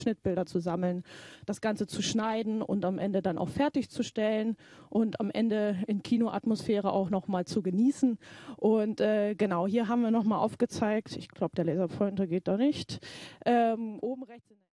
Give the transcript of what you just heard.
Schnittbilder zu sammeln, das Ganze zu schneiden und am Ende dann auch fertigzustellen und am Ende in Kinoatmosphäre auch nochmal zu genießen. Und genau, hier haben wir nochmal aufgezeigt, ich glaube, der Laserpointer geht da nicht, oben rechts in